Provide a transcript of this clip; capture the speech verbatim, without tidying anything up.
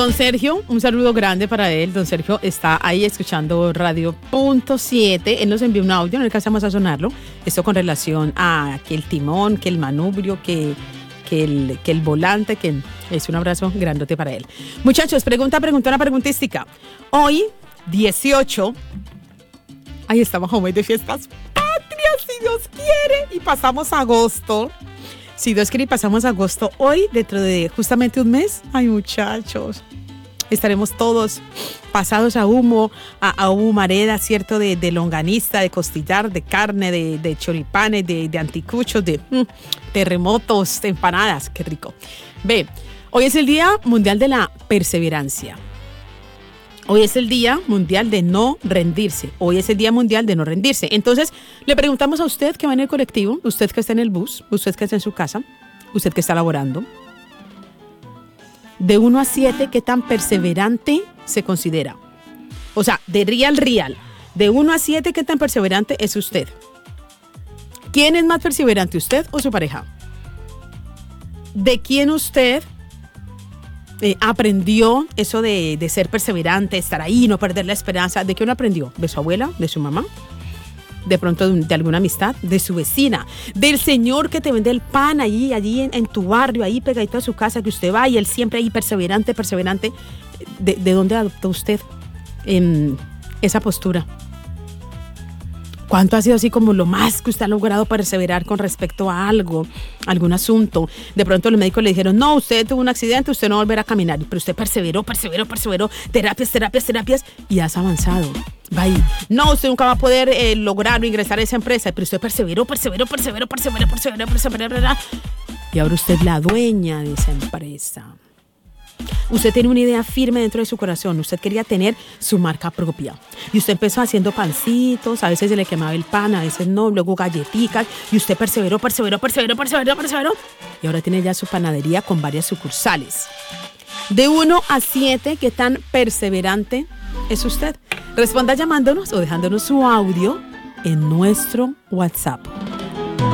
Don Sergio, un saludo grande para él. Don Sergio está ahí escuchando Radio Punto siete. Él nos envió un audio, no alcanzamos a sonarlo. Esto con relación a que el timón, que el manubrio, que, que, el, que el volante, que es un abrazo grandote para él. Muchachos, pregunta, pregunta, una preguntística. Hoy, dieciocho, ahí estamos como de fiestas patrias, si Dios quiere, y pasamos agosto. Si Dios quiere, pasamos agosto. Hoy, dentro de justamente un mes, ay muchachos, estaremos todos pasados a humo, a, a humareda, ¿cierto? De, de longaniza, de costillar, de carne, de, de choripanes, de, de anticuchos, de mm, terremotos, de empanadas. Qué rico. Ve, hoy es el Día Mundial de la Perseverancia. Hoy es el Día Mundial de no rendirse. Hoy es el Día Mundial de no rendirse. Entonces, le preguntamos a usted que va en el colectivo, usted que está en el bus, usted que está en su casa, usted que está laborando, de uno a siete, ¿qué tan perseverante se considera? O sea, de real, real, de uno a siete, ¿qué tan perseverante es usted? ¿Quién es más perseverante, usted o su pareja? ¿De quién usted Eh, aprendió eso de, de ser perseverante, estar ahí, no perder la esperanza? ¿De qué uno aprendió? ¿De su abuela? ¿De su mamá? ¿De pronto de, de alguna amistad? ¿De su vecina? ¿Del señor que te vende el pan allí, allí en, en tu barrio, ahí pegadito a su casa, que usted va y él siempre ahí perseverante, perseverante? ¿De, de dónde adoptó usted en esa postura? ¿Cuánto ha sido así como lo más que usted ha logrado perseverar con respecto a algo, algún asunto? De pronto los médicos le dijeron, no, usted tuvo un accidente, usted no va a volver a caminar. Pero usted perseveró, perseveró, perseveró, terapias, terapias, terapias, y has avanzado. Va ahí. No, usted nunca va a poder eh, lograr o ingresar a esa empresa, pero usted perseveró, perseveró, perseveró, perseveró, perseveró, perseveró, perseveró. Y ahora usted es la dueña de esa empresa. Usted tiene una idea firme dentro de su corazón. Usted quería tener su marca propia. Y usted empezó haciendo pancitos. A veces se le quemaba el pan, a veces no. Luego galletitas. Y usted perseveró, perseveró, perseveró, perseveró, perseveró. Y ahora tiene ya su panadería con varias sucursales. De uno a siete, ¿qué tan perseverante es usted? Responda llamándonos o dejándonos su audio en nuestro WhatsApp.